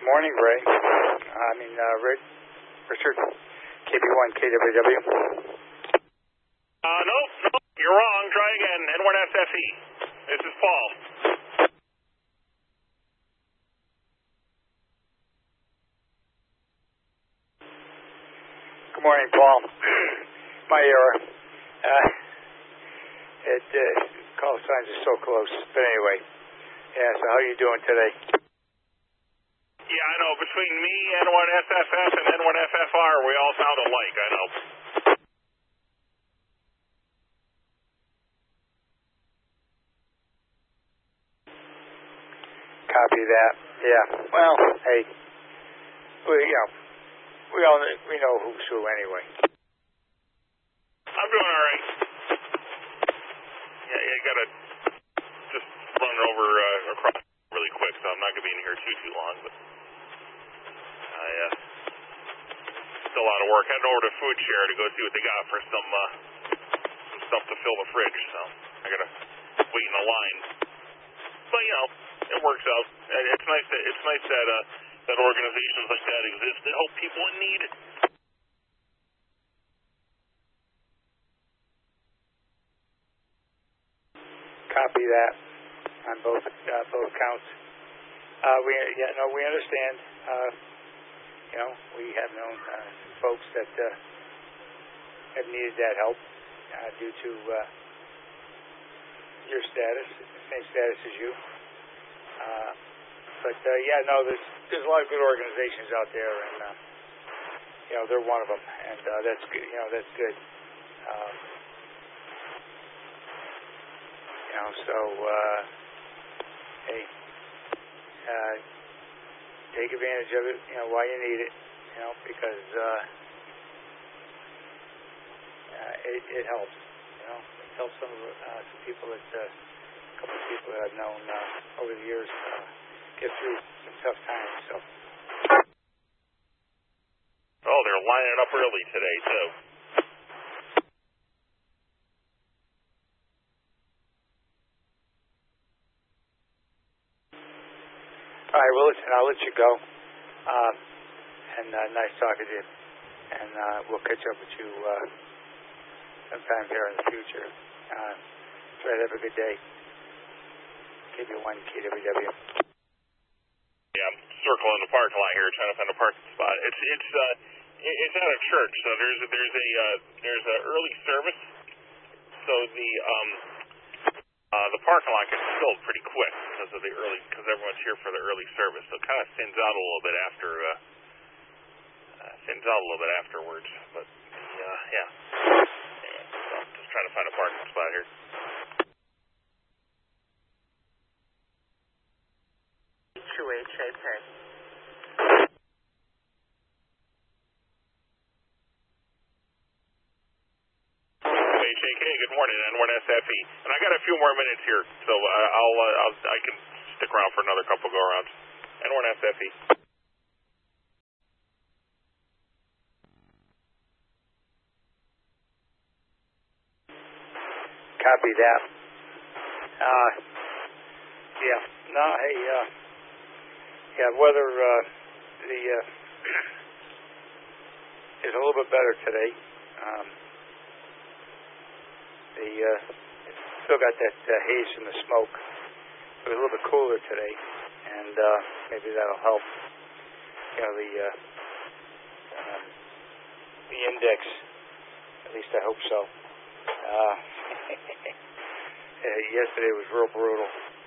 Morning, Ray. Richard, KB1 KWW. Nope, you're wrong. Try again. N1SFE. This is Paul. Good morning, Paul. My error. Call signs are so close. But anyway, yeah, so how are you doing today? Yeah, I know. Between me, N1SFF, and N1FFR, we all sound alike, I know. Copy that. Yeah. Well, hey, we know who's who anyway. I'm doing all right. Yeah, you gotta just run over across really quick, so I'm not gonna be in here too long. But still a lot of work. Heading over to Food Share to go see what they got for some stuff to fill the fridge. So I gotta wait in a line. But it works out. It's nice that organizations like that exist to help people in need. Copy that on both counts. We understand. We have known folks that have needed that help due to your status, same status as you. There's a lot of good organizations out there, and they're one of them, and that's good. That's good. Take advantage of it, while you need it, because it helps. It helps some people a couple of people that I've known over the years get through some tough times. So. Oh, they're lining up early today too. All right, well, listen, I'll let you go. Nice talking to you. And we'll catch up with you sometime here in the future. Try to have a good day. KB1 KWW. Yeah, I'm circling the parking lot here, trying to find a parking spot. It's at a church, so there's a early service. So the parking lot gets filled pretty quick because everyone's here for the early service. So it kind of thins out a little bit afterwards. But yeah. So I'm just trying to find a parking spot here. HAK. HAK, good morning, N1SFE. And I got a few more minutes here, so I can stick around for another couple go-arounds. N1SFE. Copy that. Weather is a little bit better today. Still got that haze from the smoke. It was a little bit cooler today, and maybe that'll help. The index. At least I hope so. Yesterday was real brutal.